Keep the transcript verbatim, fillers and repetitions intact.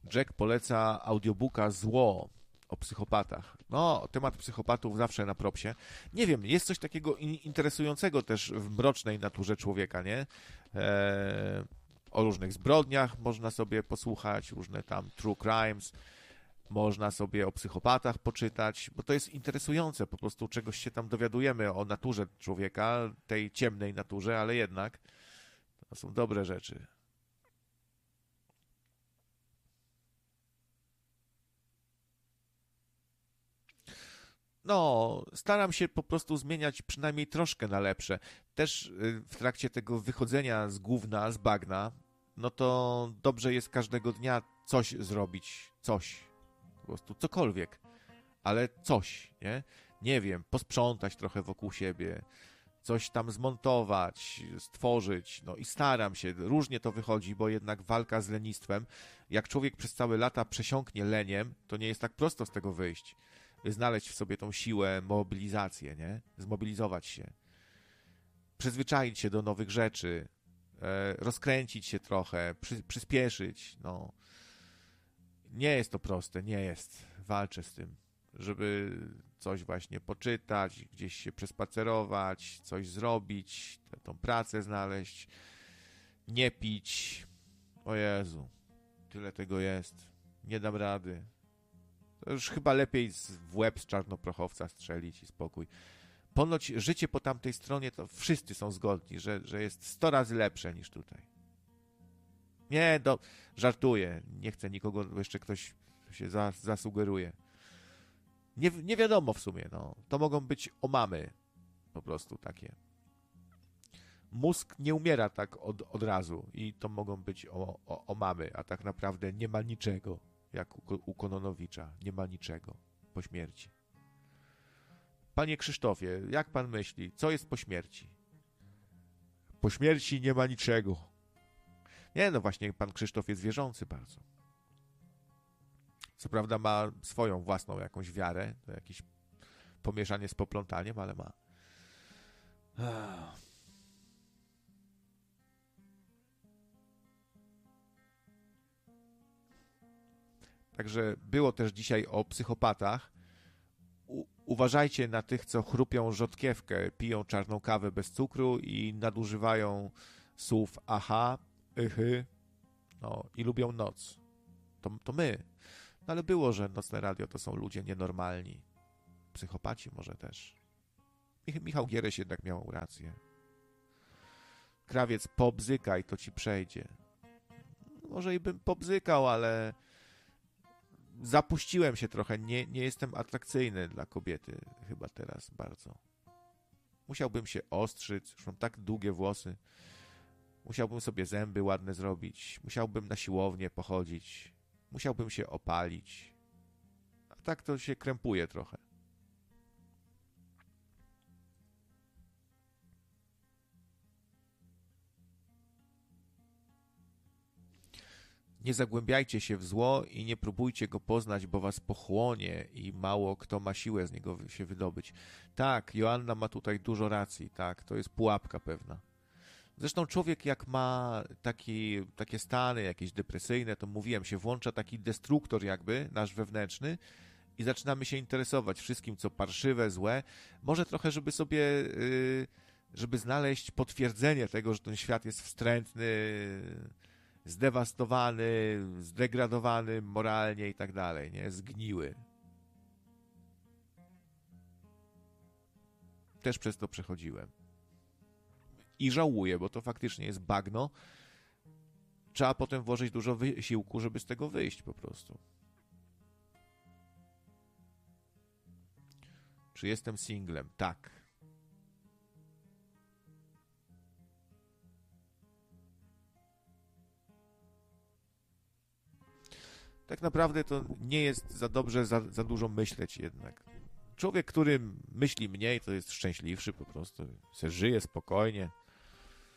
Jack poleca audiobooka Zło o psychopatach. No, temat psychopatów zawsze na propsie. Nie wiem, jest coś takiego in- interesującego też w mrocznej naturze człowieka, nie? Eee, o różnych zbrodniach można sobie posłuchać, różne tam true crimes, można sobie o psychopatach poczytać, bo to jest interesujące, po prostu czegoś się tam dowiadujemy o naturze człowieka, tej ciemnej naturze, ale jednak to są dobre rzeczy. No, staram się po prostu zmieniać przynajmniej troszkę na lepsze. Też y, w trakcie tego wychodzenia z gówna, z bagna, no to dobrze jest każdego dnia coś zrobić, coś, po prostu cokolwiek, ale coś, nie? Nie wiem, posprzątać trochę wokół siebie, coś tam zmontować, stworzyć, no i staram się, różnie to wychodzi, bo jednak walka z lenistwem, jak człowiek przez całe lata przesiąknie leniem, to nie jest tak prosto z tego wyjść. Znaleźć w sobie tą siłę, mobilizację, nie? Zmobilizować się. Przyzwyczaić się do nowych rzeczy, e, rozkręcić się trochę, przy, przyspieszyć, no. Nie jest to proste, nie jest. Walczę z tym, żeby coś właśnie poczytać, gdzieś się przespacerować, coś zrobić, tę- tą pracę znaleźć, nie pić. O Jezu, tyle tego jest. Nie dam rady. To już chyba lepiej z- w łeb z czarnoprochowca strzelić i spokój. Ponoć życie po tamtej stronie to wszyscy są zgodni, że, że jest sto razy lepsze niż tutaj. Nie, do, żartuję. Nie chcę nikogo, bo jeszcze ktoś się za, zasugeruje. Nie, nie wiadomo w sumie, no. To mogą być omamy. Po prostu takie. Mózg nie umiera tak od, od razu i to mogą być o, o, omamy, a tak naprawdę nie ma niczego. Jak u, u Kononowicza. Nie ma niczego po śmierci. Panie Krzysztofie, jak pan myśli, co jest po śmierci? Po śmierci nie ma niczego. Nie, no właśnie, pan Krzysztof jest wierzący bardzo. Co prawda ma swoją własną jakąś wiarę, to jakieś pomieszanie z poplątaniem, ale ma. Także było też dzisiaj o psychopatach. U- uważajcie na tych, co chrupią rzodkiewkę, piją czarną kawę bez cukru i nadużywają słów aha, ychy, no i lubią noc. To, to my. No ale było, że Nocne Radio to są ludzie nienormalni. Psychopaci może też. Mich- Michał Giereś jednak miał rację. Krawiec, pobzykaj, to ci przejdzie. Może i bym pobzykał, ale zapuściłem się trochę. Nie, nie jestem atrakcyjny dla kobiety chyba teraz bardzo. Musiałbym się ostrzyć, już mam tak długie włosy. Musiałbym sobie zęby ładne zrobić. Musiałbym na siłownię pochodzić. Musiałbym się opalić. A tak to się krępuje trochę. Nie zagłębiajcie się w zło i nie próbujcie go poznać, bo was pochłonie i mało kto ma siłę z niego się wydobyć. Tak, Joanna ma tutaj dużo racji, tak, to jest pułapka pewna. Zresztą człowiek jak ma taki, takie stany jakieś depresyjne, to mówiłem, się włącza taki destruktor jakby, nasz wewnętrzny i zaczynamy się interesować wszystkim, co parszywe, złe. Może trochę, żeby sobie, yy, żeby znaleźć potwierdzenie tego, że ten świat jest wstrętny, zdewastowany, zdegradowany moralnie i tak dalej, nie? Zgniły. Też przez to przechodziłem. I żałuję, bo to faktycznie jest bagno. Trzeba potem włożyć dużo wysiłku, żeby z tego wyjść po prostu. Czy jestem singlem? Tak. Tak naprawdę to nie jest za dobrze, za, za dużo myśleć jednak. Człowiek, który myśli mniej, to jest szczęśliwszy po prostu. Se żyje spokojnie.